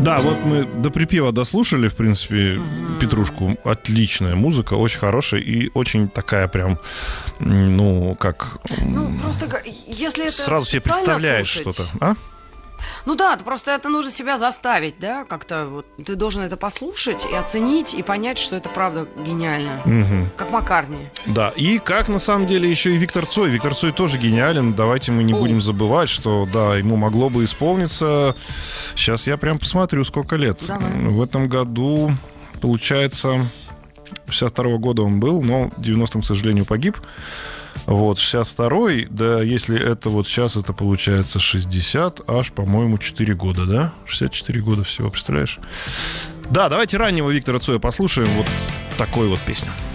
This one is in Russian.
Да, вот мы до припева дослушали, в принципе, Петрушку. Отличная музыка, очень хорошая и очень такая прям, ну, как... Ну, просто если это сразу себе представляешь слушать, что-то, а? Ну да, просто это нужно себя заставить, да, как-то вот ты должен это послушать и оценить, и понять, что это правда гениально. Как Маккартни. Да, и как на самом деле еще и Виктор Цой. Виктор Цой тоже гениален. Давайте мы не будем забывать, что да, ему могло бы исполниться. Сейчас я прям посмотрю, сколько лет. Давай. В этом году, получается, 62-го года он был, но в 90-м, к сожалению, погиб. Вот, 62-й, да, если это вот сейчас, это получается 60, аж, по-моему, 4 года, да? 64 года всего, представляешь? Да, давайте раннего Виктора Цоя послушаем, вот такой вот песню.